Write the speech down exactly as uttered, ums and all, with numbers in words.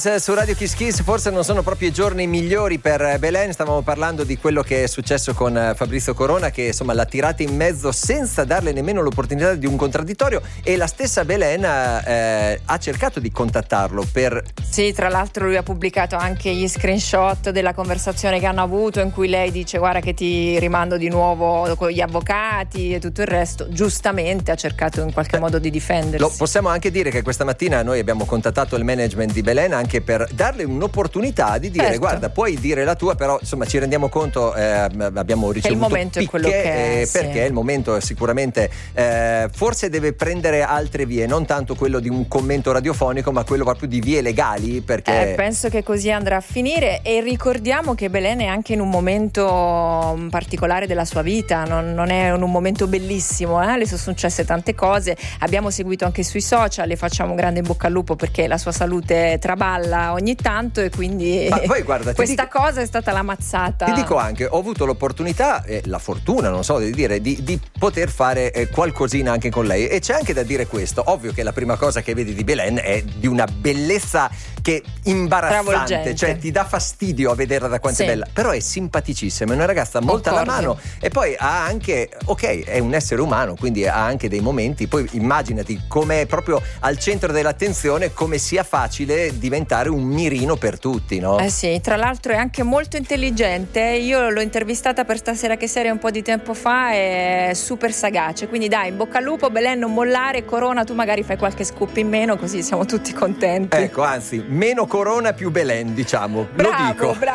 Boys su Radio Kiss Kiss. Forse non sono proprio i giorni migliori per Belen. Stavamo parlando di quello che è successo con Fabrizio Corona, che insomma l'ha tirata in mezzo senza darle nemmeno l'opportunità di un contraddittorio, e la stessa Belen eh, ha cercato di contattarlo per... Sì, tra l'altro lui ha pubblicato anche gli screenshot della conversazione che hanno avuto, in cui lei dice: guarda che ti rimando di nuovo con gli avvocati e tutto il resto. Giustamente ha cercato in qualche modo di difendersi. Lo possiamo anche dire che questa mattina noi abbiamo contattato il management di Belen anche per darle un'opportunità di dire: certo, guarda, puoi dire la tua, però insomma ci rendiamo conto, eh, abbiamo ricevuto il momento picche, è quello che è, eh, perché sì. il momento è sicuramente eh, forse deve prendere altre vie, non tanto quello di un commento radiofonico, ma quello proprio di vie legali, perché eh, penso che così andrà a finire. E ricordiamo che Belen è anche in un momento particolare della sua vita, non, non è un momento bellissimo, eh? Le sono successe tante cose, abbiamo seguito anche sui social, le facciamo un grande in bocca al lupo perché la sua salute traballa ogni tanto, e quindi ma poi guarda, questa dico, cosa è stata la mazzata. Ti dico anche, ho avuto l'opportunità e la fortuna, non so di dire, di, di poter fare eh, qualcosina anche con lei, e c'è anche da dire questo. Ovvio che la prima cosa che vedi di Belen è di una bellezza che imbarazzante, cioè ti dà fastidio a vederla da quanto sì. è bella, però è simpaticissima, è una ragazza molto alla mano, e poi ha anche, ok, è un essere umano, quindi ha anche dei momenti, poi immaginati come proprio al centro dell'attenzione, come sia facile diventare un mirino per tutti, no? Eh sì, tra l'altro è anche molto intelligente. Io l'ho intervistata per Stasera che Serie un po' di tempo fa, è super sagace, quindi dai, in bocca al lupo Belen, non mollare. Corona, tu magari fai qualche scoop in meno, così siamo tutti contenti. Ecco, anzi, meno Corona più Belen, diciamo. Bravo, lo dico bravo.